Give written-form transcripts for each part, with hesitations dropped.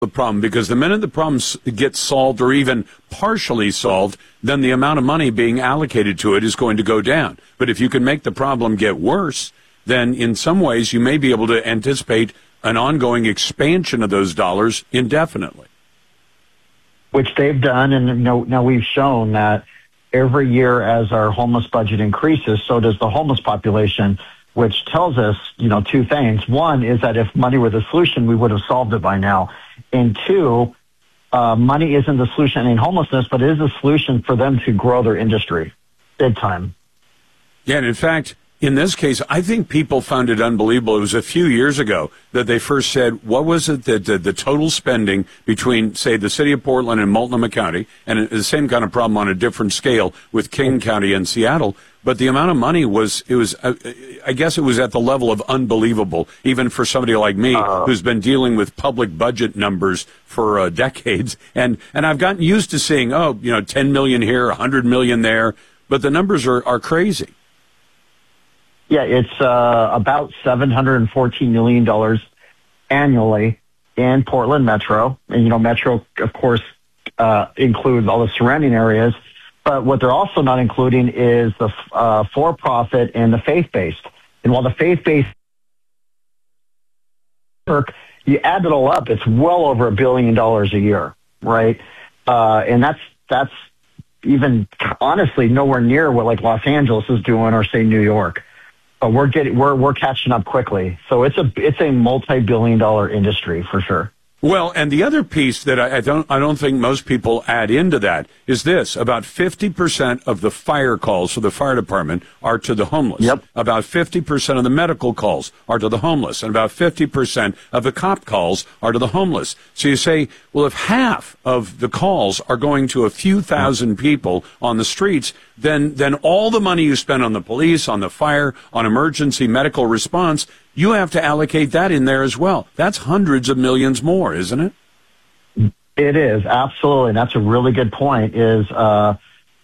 the problem, because the minute the problem gets solved or even partially solved, then the amount of money being allocated to it is going to go down. But if you can make the problem get worse, then in some ways you may be able to anticipate an ongoing expansion of those dollars indefinitely. Which they've done, and now we've shown that every year as our homeless budget increases, so does the homeless population, which tells us, two things. One is that if money were the solution, we would have solved it by now. And two, money isn't the solution in homelessness, but it is a solution for them to grow their industry big time. Yeah, and in fact, in this case, I think people found it unbelievable. It was a few years ago that they first said, what was it that the total spending between, say, the city of Portland and Multnomah County, and the same kind of problem on a different scale with King County and Seattle, but the amount of money I guess it was at the level of unbelievable, even for somebody like me who's been dealing with public budget numbers for decades. And I've gotten used to seeing, 10 million here, 100 million there, but the numbers are crazy. Yeah, it's about $714 million annually in Portland Metro. And, Metro, of course, includes all the surrounding areas. But what they're also not including is the for-profit and the faith-based. And while the faith-based work, you add it all up, it's well over $1 billion a year, right? And that's even, honestly, nowhere near what, like, Los Angeles is doing or, say, New York. But we're catching up quickly. So it's a multi-billion-dollar industry for sure. Well, and the other piece that I don't think most people add into that is this: about 50% of the fire calls for the fire department are to the homeless. Yep. About 50% of the medical calls are to the homeless, and about 50% of the cop calls are to the homeless. So you say, well, if half of the calls are going to a few thousand people on the streets, then all the money you spend on the police, on the fire, on emergency medical response, you have to allocate that in there as well. That's hundreds of millions more, isn't it? It is, absolutely. And that's a really good point, is what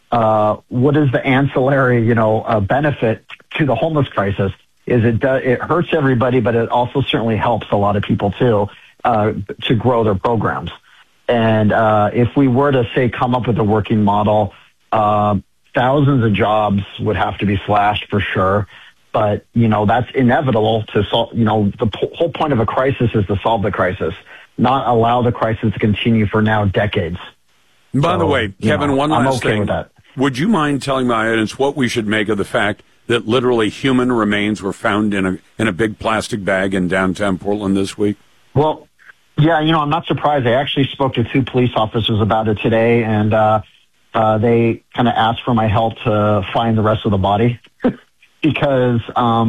is the ancillary, benefit to the homeless crisis? Is it hurts everybody, but it also certainly helps a lot of people, too, to grow their programs. And if we were to, say, come up with a working model, thousands of jobs would have to be slashed for sure. But, that's inevitable to solve. The whole point of a crisis is to solve the crisis, not allow the crisis to continue for now decades. By the way, Kevin, one last thing. With that. Would you mind telling my audience what we should make of the fact that literally human remains were found in a big plastic bag in downtown Portland this week? Well, yeah, I'm not surprised. I actually spoke to 2 police officers about it today, and they kind of asked for my help to find the rest of the body. Because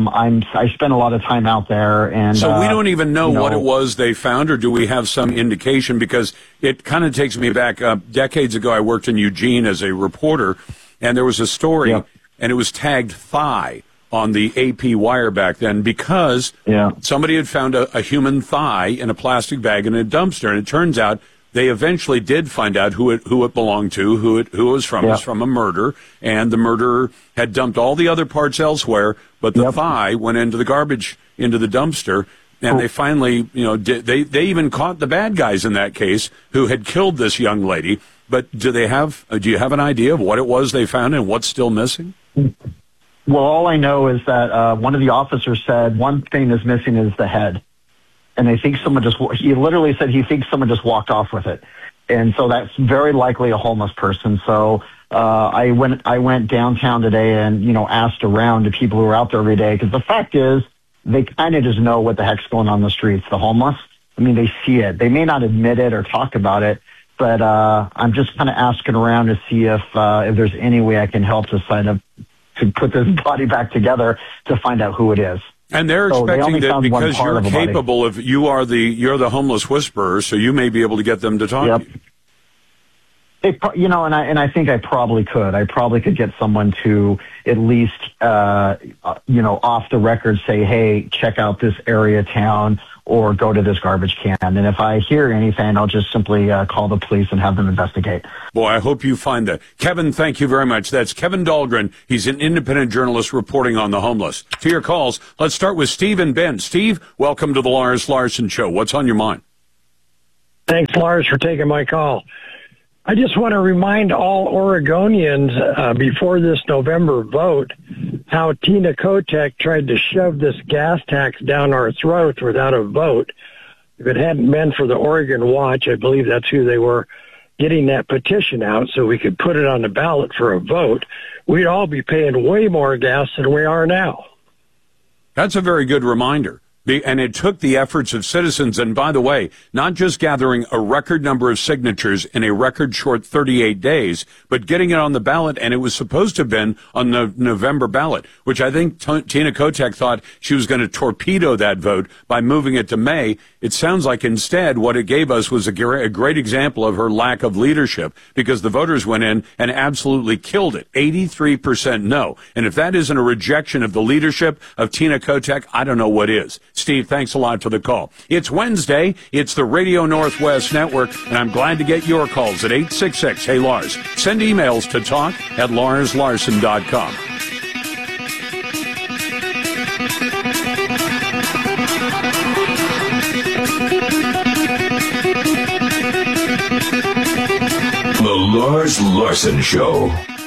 I spent a lot of time out there, and so we don't even know what it was they found, or do we have some indication? Because it kind of takes me back. Decades ago, I worked in Eugene as a reporter, and there was a story, and it was tagged thigh on the AP wire back then because somebody had found a human thigh in a plastic bag in a dumpster, and it turns out they eventually did find out who it belonged to, who it was from. It was from a murder, and the murderer had dumped all the other parts elsewhere, but the thigh went into the garbage, into the dumpster, and they finally, they even caught the bad guys in that case who had killed this young lady. But do you have an idea of what it was they found and what's still missing? Well, all I know is that one of the officers said one thing is missing is the head. And I think he literally said he thinks someone just walked off with it. And so that's very likely a homeless person. So I went downtown today and, asked around to people who are out there every day. Because the fact is, they kind of just know what the heck's going on in the streets, the homeless. I mean, they see it. They may not admit it or talk about it, but I'm just kind of asking around to see if there's any way I can help to put this body back together to find out who it is. And they're expecting that because you're capable of, you're the homeless whisperer, so you may be able to get them to talk to you. And I think I probably could. I probably could get someone to at least, off the record say, hey, check out this area town or go to this garbage can. And if I hear anything, I'll just simply call the police and have them investigate. Boy, I hope you find that. Kevin, thank you very much. That's Kevin Dahlgren. He's an independent journalist reporting on the homeless. To your calls, let's start with Steve and Ben. Steve, welcome to the Lars Larson Show. What's on your mind? Thanks, Lars, for taking my call. I just want to remind all Oregonians before this November vote how Tina Kotek tried to shove this gas tax down our throats without a vote. If it hadn't been for the Oregon Watch, I believe that's who they were, getting that petition out so we could put it on the ballot for a vote, we'd all be paying way more gas than we are now. That's a very good reminder. And it took the efforts of citizens, and by the way, not just gathering a record number of signatures in a record short 38 days, but getting it on the ballot, and it was supposed to have been on the November ballot, which I think Tina Kotek thought she was going to torpedo that vote by moving it to May. It sounds like instead what it gave us was a great example of her lack of leadership, because the voters went in and absolutely killed it. 83% no. And if that isn't a rejection of the leadership of Tina Kotek, I don't know what is. Steve, thanks a lot for the call. It's Wednesday. It's the Radio Northwest Network, and I'm glad to get your calls at 866 Hey Lars. Send emails to talk@larslarson.com. The Lars Larson Show.